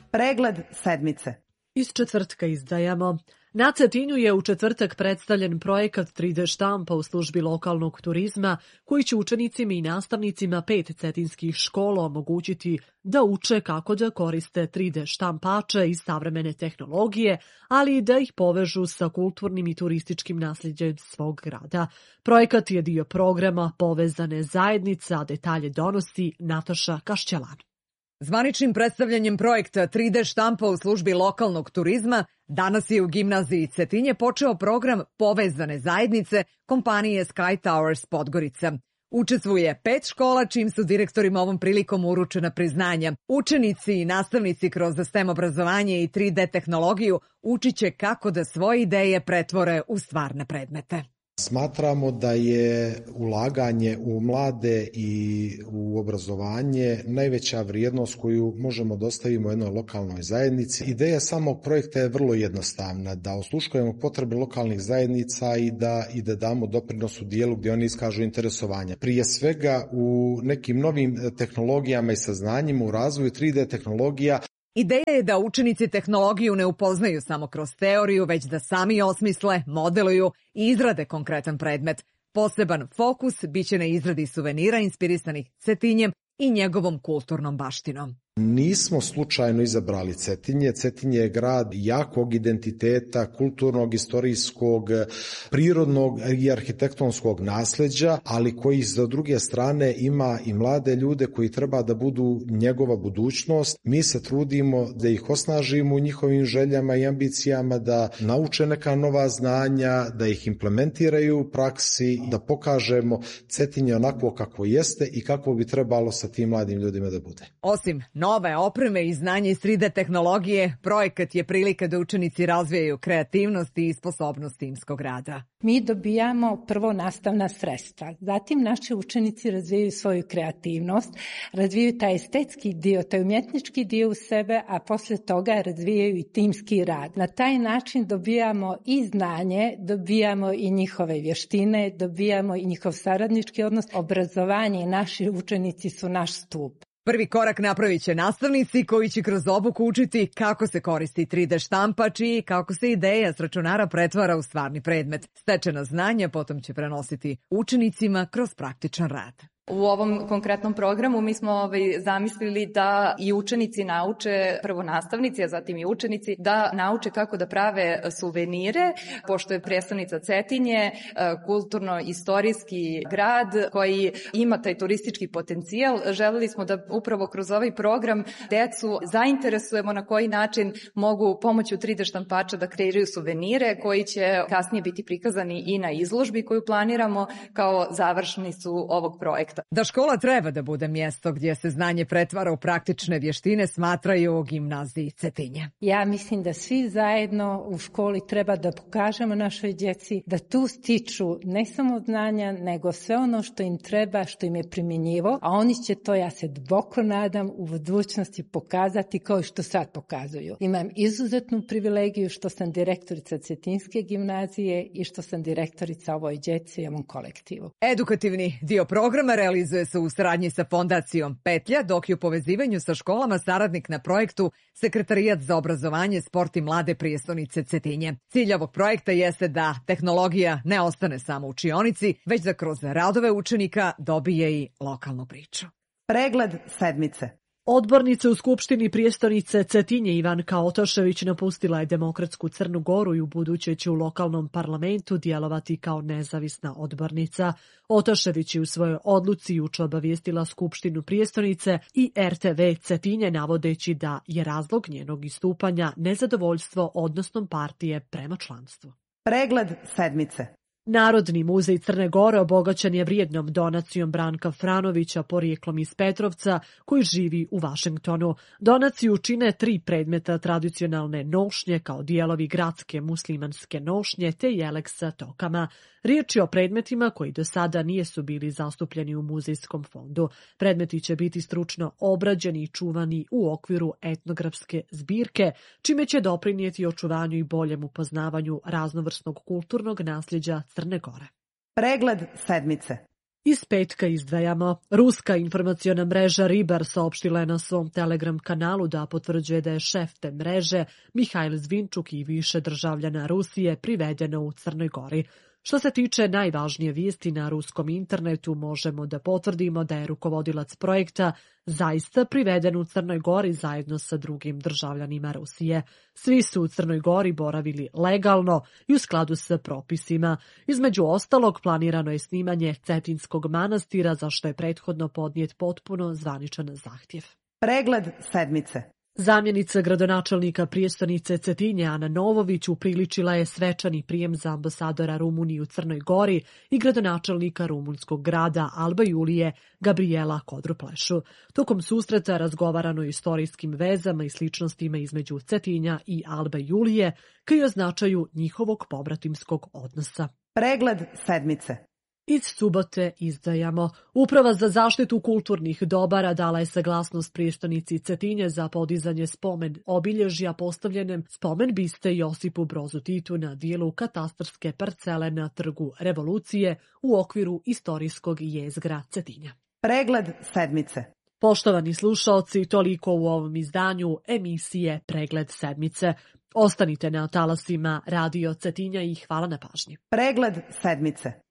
Pregled sedmice. Iz četvrtka izdajemo. Na Cetinju je u četvrtak predstavljen projekat 3D štampa u službi lokalnog turizma koji će učenicima i nastavnicima 5 cetinskih škola omogućiti da uče kako da koriste 3D štampače i savremene tehnologije, ali i da ih povežu sa kulturnim i turističkim nasljeđem svog grada. Projekat je dio programa Povezane zajednice, a detalje donosi Nataša Kašćelan. Zvaničnim predstavljanjem projekta 3D štampa u službi lokalnog turizma danas je u gimnaziji Cetinje počeo program Povezane zajednice kompanije Sky Towers Podgorica. Učestvuje 5 škola čim su direktorima ovom prilikom uručena priznanja. Učenici i nastavnici kroz STEM obrazovanje i 3D tehnologiju učiće kako da svoje ideje pretvore u stvarne predmete. Smatramo da je ulaganje u mlade i u obrazovanje najveća vrijednost koju možemo da ostavimo jednoj lokalnoj zajednici. Ideja samog projekta je vrlo jednostavna, da osluškujemo potrebe lokalnih zajednica i da damo doprinos u dijelu gdje oni iskažu interesovanja. Prije svega u nekim novim tehnologijama i saznanjima u razvoju 3D tehnologija. Ideja je da učenici tehnologiju ne upoznaju samo kroz teoriju, već da sami osmisle, modeluju i izrade konkretan predmet. Poseban fokus biće na izradi suvenira inspirisanih Cetinjem i njegovom kulturnom baštinom. Nismo slučajno izabrali Cetinje. Cetinje je grad jakog identiteta, kulturnog, istorijskog, prirodnog i arhitektonskog nasleđa, ali koji sa druge strane ima i mlade ljude koji treba da budu njegova budućnost. Mi se trudimo da ih osnažimo u njihovim željama i ambicijama, da nauče neka nova znanja, da ih implementiraju u praksi, da pokažemo Cetinje onako kako jeste i kako bi trebalo sa tim mladim ljudima da bude. Osim nove opreme i znanje iz 3D tehnologije, projekat je prilika da učenici razvijaju kreativnost i sposobnost timskog rada. Mi dobijamo prvo nastavna sredstva, zatim naši učenici razvijaju svoju kreativnost, razvijaju taj estetski dio, taj umjetnički dio u sebe, a posle toga razvijaju i timski rad. Na taj način dobijamo i znanje, dobijamo i njihove vještine, dobijamo i njihov saradnički odnos. Obrazovanje i naši učenici su naš stup. Prvi korak napravit će nastavnici koji će kroz obuku učiti kako se koristi 3D štampač i kako se ideja s računara pretvara u stvarni predmet. Stečena znanja potom će prenositi učenicima kroz praktičan rad. U ovom konkretnom programu mi smo zamislili da i učenici nauče, prvo nastavnici, a zatim i učenici, da nauče kako da prave suvenire, pošto je predstavnica Cetinje kulturno-istorijski grad koji ima taj turistički potencijal. Želeli smo da upravo kroz ovaj program decu zainteresujemo na koji način mogu pomoću 3D štampača da kreiraju suvenire koji će kasnije biti prikazani i na izložbi koju planiramo kao završnicu ovog projekta. Da škola treba da bude mjesto gdje se znanje pretvara u praktične vještine smatraju u gimnaziji Cetinje. Ja mislim da svi zajedno u školi treba da pokažemo našoj djeci da tu stiču ne samo znanja, nego sve ono što im treba, što im je primjenjivo, a oni će to, ja se duboko nadam, u budućnosti pokazati kao što sad pokazuju. Imam izuzetnu privilegiju što sam direktorica Cetinske gimnazije i što sam direktorica ovoj djeci i ovom kolektivu. Edukativni dio programa realizuje se u saradnji sa fondacijom Petlja, dok je u povezivanju sa školama saradnik na projektu Sekretarijat za obrazovanje, sport i mlade prijestolnice Cetinje. Cilj ovog projekta jeste da tehnologija ne ostane samo u učionici, već da kroz radove učenika dobije i lokalnu priču. Pregled sedmice. Odbornica u Skupštini prijestolnice Cetinje Ivanka Otašević napustila je Demokratsku Crnu Goru i ubuduće će u lokalnom parlamentu djelovati kao nezavisna odbornica. Otašević je u svojoj odluci juče obavijestila Skupštinu prijestolnice i RTV Cetinje navodeći da je razlog njenog istupanja nezadovoljstvo odnosom partije prema članstvu. Pregled sedmice. Narodni muzej Crne Gore obogaćen je vrijednom donacijom Branka Franovića porijeklom iz Petrovca koji živi u Vašingtonu. Donaciju čine 3 predmeta tradicionalne nošnje kao dijelovi gradske muslimanske nošnje te jelek sa tokama. Riječ je o predmetima koji do sada nisu bili zastupljeni u muzejskom fondu. Predmeti će biti stručno obrađeni i čuvani u okviru etnografske zbirke, čime će doprinijeti očuvanju i boljem upoznavanju raznovrsnog kulturnog nasljeđa Crne Gore. Pregled sedmice. Iz petka izdvajamo. Ruska informaciona mreža Ribar saopštila je na svom Telegram kanalu da potvrđuje da je šef te mreže Mihajl Zvinčuk i više državljana Rusije privedeno u Crnoj Gori. Što se tiče najvažnije vijesti na ruskom internetu, možemo da potvrdimo da je rukovodilac projekta zaista priveden u Crnoj Gori zajedno sa drugim državljanima Rusije. Svi su u Crnoj Gori boravili legalno i u skladu sa propisima. Između ostalog, planirano je snimanje Cetinskog manastira, za što je prethodno podnijet potpuno zvaničan zahtjev. Pregled sedmice. Zamjenica gradonačelnika prijestonice Cetinje Ana Novović upriličila je svečani prijem za ambasadora Rumunije u Crnoj Gori i gradonačelnika rumunskog grada Alba Julije Gabriela Kodruplešu. Tokom susreta razgovarano o istorijskim vezama i sličnostima između Cetinja i Alba Julije, kao i o značaju njihovog pobratimskog odnosa. Pregled sedmice. Iz subote izdvajamo. Uprava za zaštitu kulturnih dobara dala je saglasnost prijestonici Cetinje za podizanje spomen obilježja postavljenem spomen biste Josipu Brozu Titu na dijelu katastarske parcele na Trgu Revolucije u okviru istorijskog jezgra Cetinja. Pregled sedmice. Poštovani slušaoci, toliko u ovom izdanju emisije Pregled sedmice. Ostanite na talasima Radio Cetinja i hvala na pažnji. Pregled sedmice.